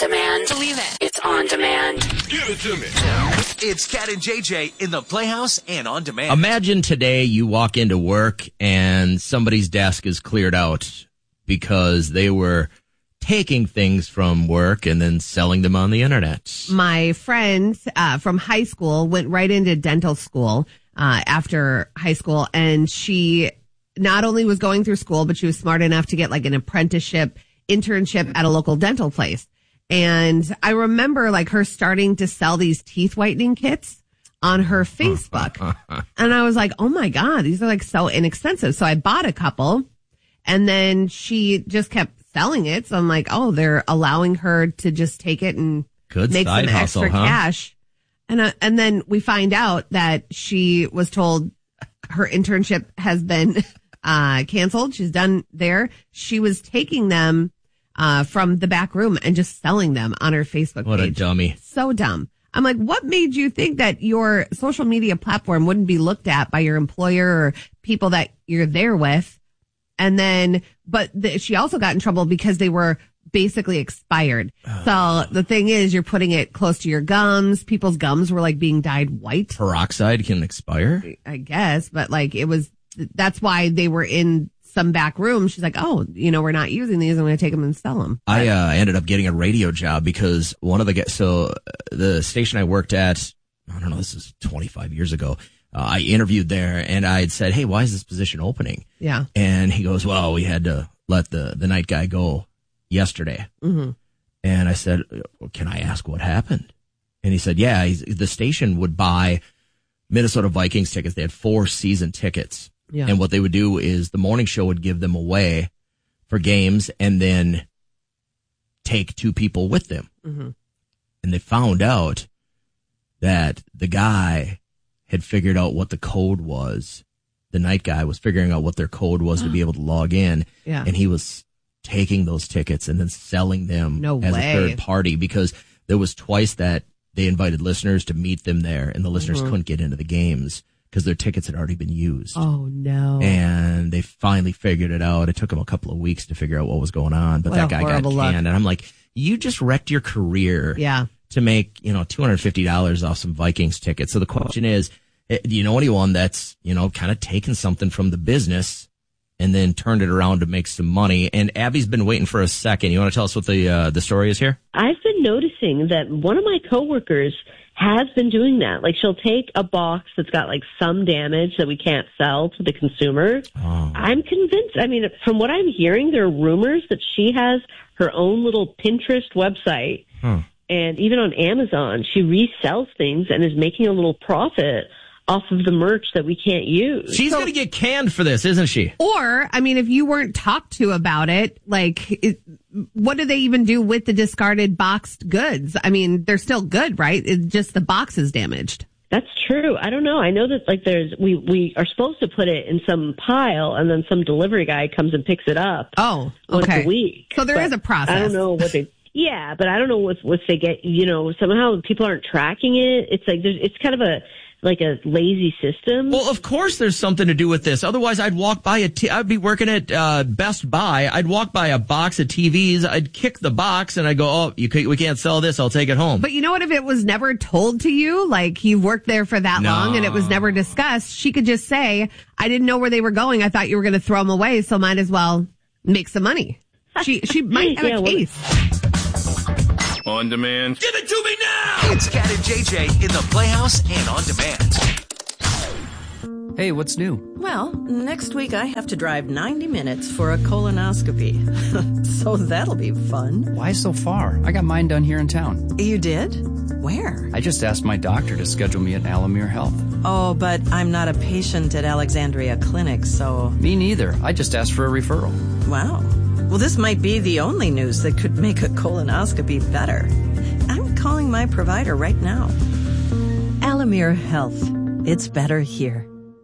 demand. Believe it. It's on demand. Give it to me. It's Cat and JJ in the Playhouse and on demand. Imagine today you walk into work and somebody's desk is cleared out because they were taking things from work and then selling them on the internet. My friend from high school went right into dental school after high school, and she not only was going through school, but she was smart enough to get like an apprenticeship internship at a local dental place. And I remember like her starting to sell these teeth whitening kits on her Facebook. And I was like, oh my God, these are like so inexpensive. So I bought a couple, and then she just kept selling it. So I'm like, oh, they're allowing her to just take it and make some extra cash. And then we find out that she was told her internship has been canceled. She's done there. She was taking them from the back room and just selling them on her Facebook page. What a dummy. So dumb. I'm like, what made you think that your social media platform wouldn't be looked at by your employer or people that you're there with? And then, she also got in trouble because they were basically expired. So the thing is, you're putting it close to your gums. People's gums were like being dyed white. Peroxide can expire? I guess, but like that's why they were in some back room. She's like, oh, we're not using these. I'm going to take them and sell them. I ended up getting a radio job because one of the station I worked at, I don't know, this is 25 years ago. I interviewed there and I had said, hey, why is this position opening? Yeah. And he goes, well, we had to let the night guy go yesterday. Mm-hmm. And I said, well, can I ask what happened? And he said, yeah, the station would buy Minnesota Vikings tickets. They had 4 season tickets. Yeah. And what they would do is the morning show would give them away for games and then take 2 people with them. Mm-hmm. And they found out that the guy had figured out what the code was. The night guy was figuring out what their code was to be able to log in. Yeah. And he was taking those tickets and then selling them as a third party, because there was twice that they invited listeners to meet them there and the listeners couldn't get into the games because their tickets had already been used. Oh, no. And they finally figured it out. It took them a couple of weeks to figure out what was going on, but that guy got canned. And I'm like, you just wrecked your career to make, $250 off some Vikings tickets. So the question is, do you know anyone that's, kind of taken something from the business and then turned it around to make some money? And Abby's been waiting for a second. You want to tell us what the story is here? I've been noticing that one of my coworkers has been doing that. Like, she'll take a box that's got like some damage that we can't sell to the consumer. Oh. I'm convinced. I mean, from what I'm hearing, there are rumors that she has her own little Pinterest website. And even on Amazon, she resells things and is making a little profit off of the merch that we can't use. She's going to get canned for this, isn't she? Or, I mean, if you weren't talked to about it, what do they even do with the discarded boxed goods? I mean, they're still good, right? It's just the box is damaged. That's true. I don't know. I know that we are supposed to put it in some pile and then some delivery guy comes and picks it up. Oh, okay. Once a week. So there is a process. I don't know what they... Yeah, but I don't know what they get, somehow people aren't tracking it. It's like, it's kind of a lazy system. Well, of course there's something to do with this. Otherwise, I'd walk by I'd be working at Best Buy. I'd walk by a box of TVs. I'd kick the box and I'd go, oh, we can't sell this. I'll take it home. But you know what? If it was never told to you, like you've worked there for that long and it was never discussed, she could just say, I didn't know where they were going. I thought you were going to throw them away, so might as well make some money. She might have a case. On demand. Give it to me now! It's Cat and JJ in the Playhouse and on demand. Hey, what's new? Well, next week I have to drive 90 minutes for a colonoscopy. So that'll be fun. Why so far? I got mine done here in town. You did? Where? I just asked my doctor to schedule me at Alamere Health. Oh, but I'm not a patient at Alexandria Clinic, so... Me neither. I just asked for a referral. Wow. Well, this might be the only news that could make a colonoscopy better. I'm calling my provider right now. Alamere Health. It's better here.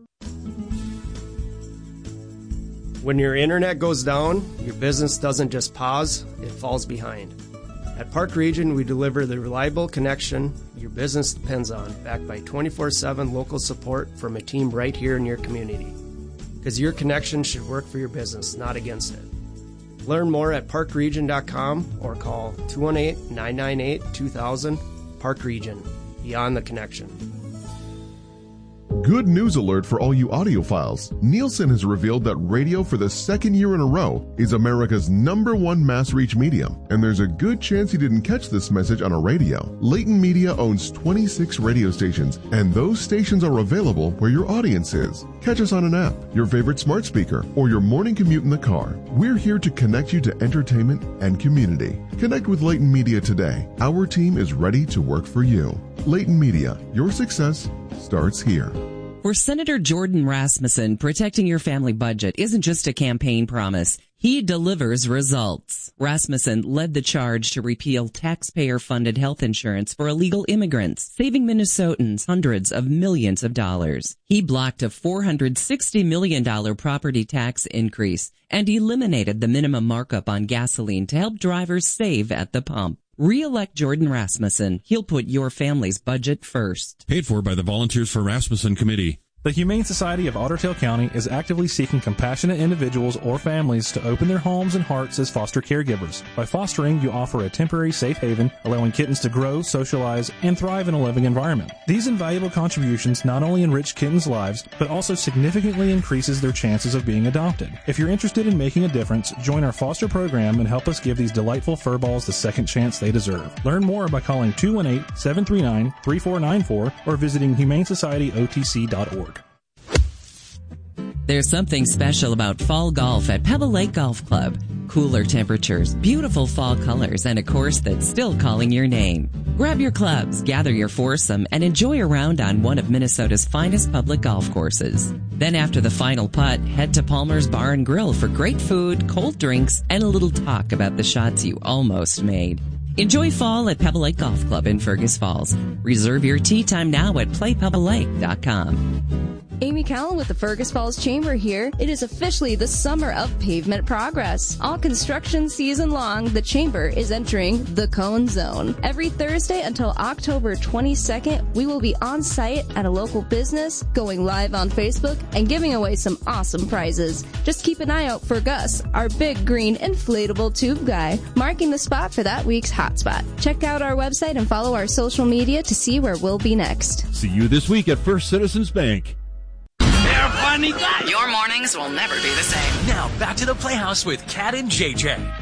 When your internet goes down, your business doesn't just pause, it falls behind. At Park Region, we deliver the reliable connection your business depends on, backed by 24/7 local support from a team right here in your community. Because your connection should work for your business, not against it. Learn more at parkregion.com or call 218-998-2000. Park Region, beyond the connection. Good news alert for all you audiophiles. Nielsen has revealed that radio for the second year in a row is America's #1 mass reach medium, and there's a good chance you didn't catch this message on a radio. Leighton Media owns 26 radio stations, and those stations are available where your audience is. Catch us on an app, your favorite smart speaker, or your morning commute in the car. We're here to connect you to entertainment and community. Connect with Leighton Media today. Our team is ready to work for you. Leighton Media, your success starts here. For Senator Jordan Rasmussen, protecting your family budget isn't just a campaign promise. He delivers results. Rasmussen led the charge to repeal taxpayer-funded health insurance for illegal immigrants, saving Minnesotans hundreds of millions of dollars. He blocked a $460 million property tax increase and eliminated the minimum markup on gasoline to help drivers save at the pump. Re-elect Jordan Rasmussen. He'll put your family's budget first. Paid for by the Volunteers for Rasmussen Committee. The Humane Society of Otter Tail County is actively seeking compassionate individuals or families to open their homes and hearts as foster caregivers. By fostering, you offer a temporary safe haven, allowing kittens to grow, socialize, and thrive in a loving environment. These invaluable contributions not only enrich kittens' lives, but also significantly increases their chances of being adopted. If you're interested in making a difference, join our foster program and help us give these delightful furballs the second chance they deserve. Learn more by calling 218-739-3494 or visiting humanesocietyotc.org. There's something special about fall golf at Pebble Lake Golf Club. Cooler temperatures, beautiful fall colors, and a course that's still calling your name. Grab your clubs, gather your foursome, and enjoy a round on one of Minnesota's finest public golf courses. Then after the final putt, head to Palmer's Bar and Grill for great food, cold drinks, and a little talk about the shots you almost made. Enjoy fall at Pebble Lake Golf Club in Fergus Falls. Reserve your tee time now at playpebblelake.com. Amy Callan with the Fergus Falls Chamber here. It is officially the summer of pavement progress. All construction season long, the Chamber is entering the Cone Zone. Every Thursday until October 22nd, we will be on site at a local business, going live on Facebook, and giving away some awesome prizes. Just keep an eye out for Gus, our big green inflatable tube guy, marking the spot for that week's hotspot. Check out our website and follow our social media to see where we'll be next. See you this week at First Citizens Bank. They're funny guys. Your mornings will never be the same. Now back to the Playhouse with Kat and JJ.